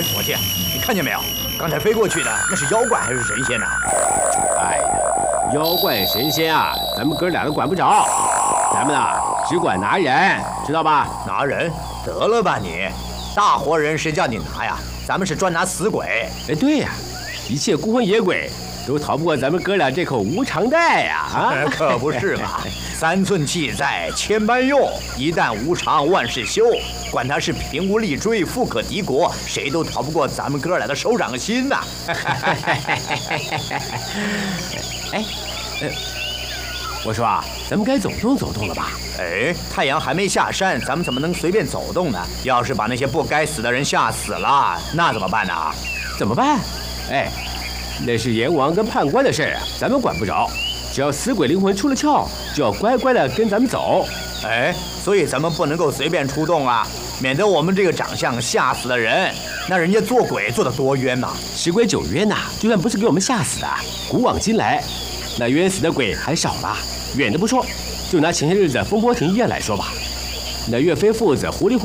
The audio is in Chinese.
哎，伙计，你看见没有？刚才飞过去的那是妖怪还是神仙呢？ 哎呀，妖怪神仙啊，咱们哥俩都管不着，咱们啊只管拿人，知道吧？ 拿人？得了吧你！大活人谁叫你拿呀？咱们是专拿死鬼。 哎，对呀，一切孤魂野鬼都逃不过咱们哥俩这口无常袋呀！啊， 可不是嘛！3寸气在千般用，一旦无常万事休。管他是平无力追，富可敌国，谁都逃不过咱们哥俩的手掌心呐！ 哎，我说啊，咱们该走动走动了吧？ 哎，太阳还没下山，咱们怎么能随便走动呢？要是把那些不该死的人吓死了，那怎么办呢？ 怎么办？哎，那是阎王跟判官的事儿啊，咱们管不着。只要死鬼灵魂出了窍，就要乖乖的跟咱们走。 哎，所以咱们不能够随便出动啊，免得我们这个长相吓死了人。那人家做鬼做得多冤呐 10鬼9冤呐，就算不是给我们吓死的，古往今来，那冤死的鬼还少了。远的不说，就拿前些日子风波亭一案来说吧，那岳飞父子糊里糊涂